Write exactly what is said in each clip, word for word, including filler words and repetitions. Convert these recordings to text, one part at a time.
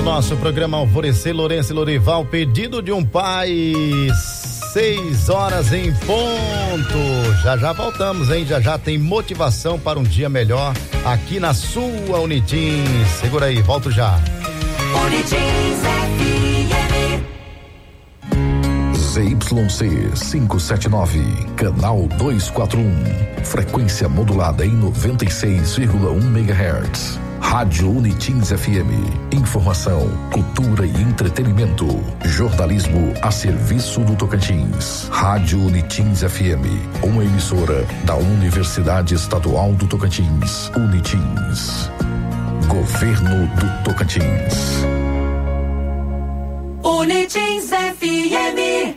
nosso programa Alvorecer, Lourenço e Lorival, pedido de um pai, seis horas em ponto. Já já voltamos, hein? Já já tem motivação para um dia melhor aqui na sua Unitins. Segura aí, volto já. Unitins F M. Z Y C quinhentos e setenta e nove, canal duzentos e quarenta e um, frequência modulada em noventa e seis vírgula um megahertz. Rádio Unitins F M. Informação, cultura e entretenimento. Jornalismo a serviço do Tocantins. Rádio Unitins F M. Uma emissora da Universidade Estadual do Tocantins. Unitins. Governo do Tocantins. Unitins F M.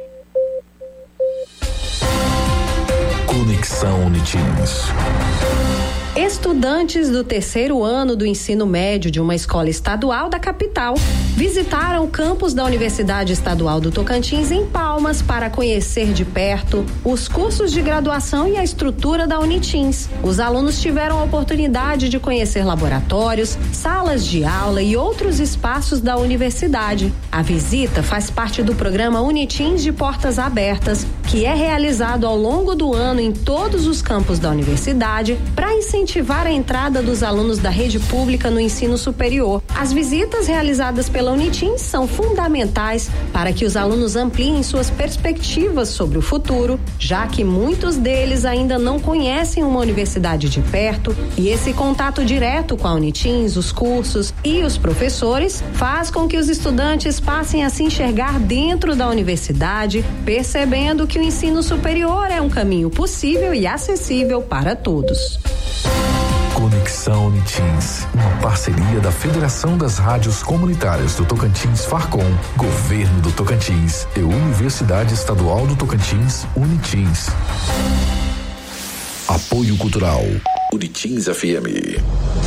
Conexão Unitins. Estudantes do terceiro ano do ensino médio de uma escola estadual da capital visitaram o campus da Universidade Estadual do Tocantins em Palmas para conhecer de perto os cursos de graduação e a estrutura da Unitins. Os alunos tiveram a oportunidade de conhecer laboratórios, salas de aula e outros espaços da universidade. A visita faz parte do programa Unitins de Portas Abertas, que é realizado ao longo do ano em todos os campos da universidade para incentivar incentivar a entrada dos alunos da rede pública no ensino superior. As visitas realizadas pela Unitins são fundamentais para que os alunos ampliem suas perspectivas sobre o futuro, já que muitos deles ainda não conhecem uma universidade de perto, e esse contato direto com a Unitins, os cursos e os professores faz com que os estudantes passem a se enxergar dentro da universidade, percebendo que o ensino superior é um caminho possível e acessível para todos. Conexão Unitins, uma parceria da Federação das Rádios Comunitárias do Tocantins Farcom, Governo do Tocantins e Universidade Estadual do Tocantins, Unitins. Apoio Cultural, Unitins F M.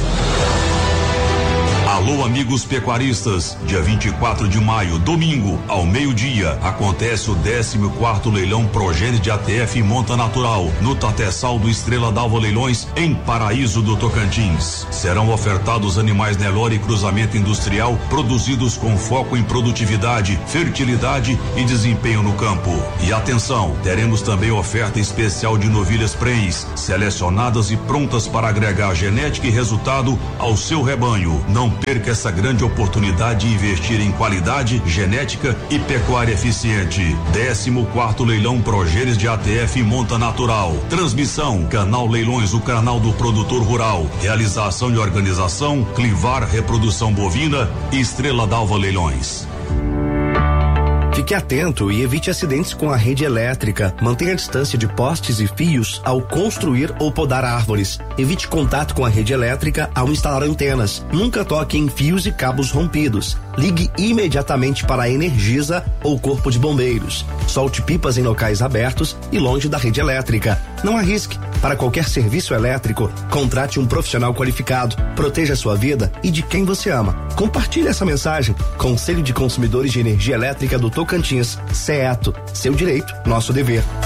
Alô, amigos pecuaristas, dia vinte e quatro de maio, domingo, ao meio-dia, acontece o décimo quarto leilão Progênie de A T F Monta Natural, no Tateçal do Estrela d'Alva Leilões, em Paraíso do Tocantins. Serão ofertados animais Nelore e cruzamento industrial, produzidos com foco em produtividade, fertilidade e desempenho no campo. E atenção, teremos também oferta especial de novilhas prens, selecionadas e prontas para agregar genética e resultado ao seu rebanho. Não perca essa grande oportunidade de investir em qualidade, genética e pecuária eficiente. décimo quarto leilão Progênies de A T F Monta Natural. Transmissão: Canal Leilões, o canal do produtor rural. Realização e organização: Clivar Reprodução Bovina e Estrela d'Alva Leilões. Fique atento e evite acidentes com a rede elétrica. Mantenha a distância de postes e fios ao construir ou podar árvores. Evite contato com a rede elétrica ao instalar antenas. Nunca toque em fios e cabos rompidos. Ligue imediatamente para a Energisa ou Corpo de Bombeiros. Solte pipas em locais abertos e longe da rede elétrica. Não arrisque. Para qualquer serviço elétrico, contrate um profissional qualificado. Proteja a sua vida e de quem você ama. Compartilhe essa mensagem. Conselho de Consumidores de Energia Elétrica do Tocantins, CEETO. Seu direito, nosso dever.